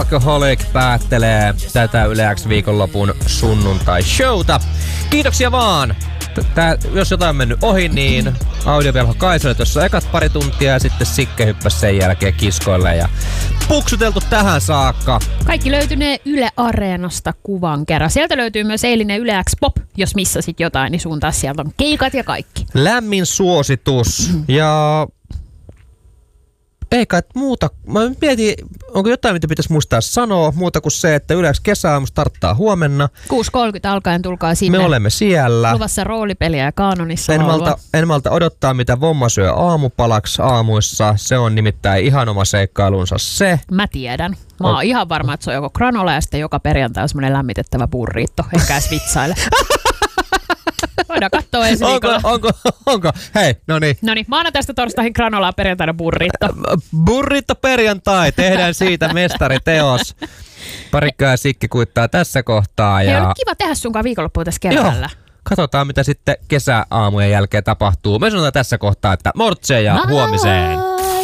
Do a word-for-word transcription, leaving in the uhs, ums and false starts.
Workaholic päättelee tätä Yle X viikonlopun sunnuntai-showta. Kiitoksia vaan! Tää, jos jotain on mennyt ohi, niin audiovelho Kaisa oli tuossa ekat pari tuntia ja sitten Sikke hyppäsi sen jälkeen kiskoille ja puksuteltu tähän saakka. Kaikki löytynee Yle Areenasta kuvan kerran. Sieltä löytyy myös eilinen Yle X Pop. Jos missasit jotain, niin suuntaa sieltä on keikat ja kaikki. Lämmin suositus. Ja ei kai muuta. Mä mietin, onko jotain, mitä pitäisi muistaa sanoa, muuta kuin se, että Yle X kesäaamu starttaa huomenna. kuusi kolmekymmentä alkaen tulkaa sinne. Me olemme siellä. Luvassa roolipeliä ja kaanonissa en malta, en malta odottaa, mitä Vomma syö aamupalaksi aamuissa. Se on nimittäin ihan oma seikkailunsa se. Mä tiedän. Mä oon on. ihan varma, että se on joko granola ja sitten joka perjantai on semmoinen lämmitettävä burrito. Ehkä edes vitsaile. Voidaan katsoa ensi onko, viikolla. onko, onko? Hei, no niin. Noniin, maanantaista torstaihin granolaa, perjantaina burrito. Burrito perjantai, tehdään siitä mestariteos. Parikka ja Sikki kuittaa tässä kohtaa. Ja Hei, oli kiva tehdä sunkaan viikonloppua tässä keväällä. Joo. Katsotaan, mitä sitten kesäaamujen jälkeen tapahtuu. Me sanotaan tässä kohtaa, että mortse ja Bye. huomiseen.